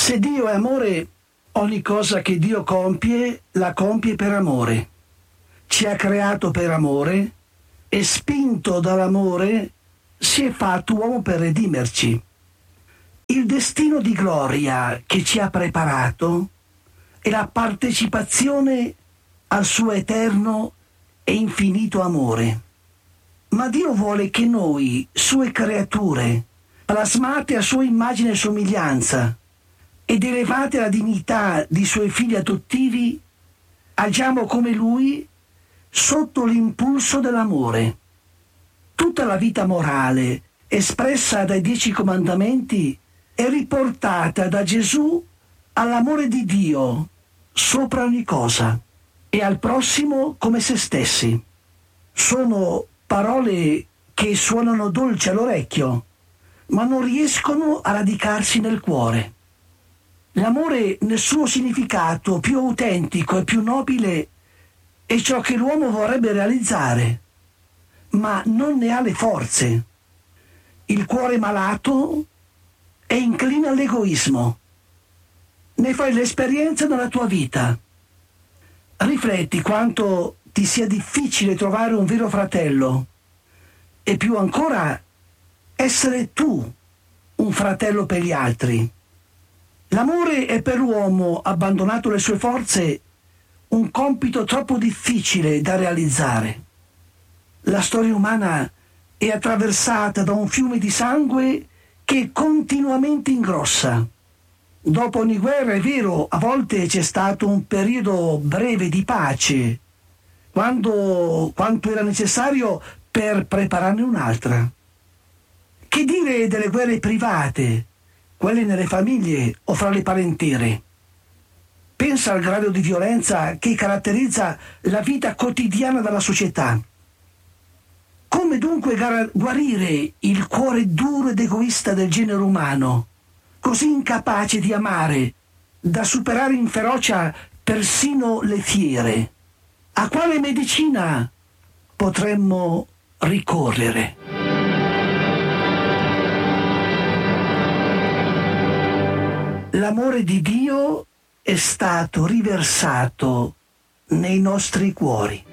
Se Dio è amore, ogni cosa che Dio compie, la compie per amore. Ci ha creato per amore e, spinto dall'amore, si è fatto uomo per redimerci. Il destino di gloria che ci ha preparato è la partecipazione al suo eterno e infinito amore. Ma Dio vuole che noi, sue creature, plasmate a sua immagine e somiglianza ed elevate alla dignità di suoi figli adottivi, agiamo come Lui sotto l'impulso dell'amore. Tutta la vita morale espressa dai 10 comandamenti è riportata da Gesù all'amore di Dio sopra ogni cosa e al prossimo come se stessi. Sono parole che suonano dolci all'orecchio, ma non riescono a radicarsi nel cuore. L'amore nel suo significato più autentico e più nobile è ciò che l'uomo vorrebbe realizzare, ma non ne ha le forze. Il cuore malato è incline all'egoismo. Ne fai l'esperienza nella tua vita. Rifletti quanto ti sia difficile trovare un vero fratello e più ancora essere tu un fratello per gli altri. L'amore è per l'uomo, abbandonato le sue forze, un compito troppo difficile da realizzare. La storia umana è attraversata da un fiume di sangue che continuamente ingrossa. Dopo ogni guerra, è vero, a volte c'è stato un periodo breve di pace, quanto era necessario per prepararne un'altra. Che dire delle guerre private, quelle nelle famiglie o fra le parentele? Pensa al grado di violenza che caratterizza la vita quotidiana della società. Come dunque guarire il cuore duro ed egoista del genere umano, così incapace di amare, da superare in ferocia persino le fiere? A quale medicina potremmo ricorrere? L'amore di Dio è stato riversato nei nostri cuori.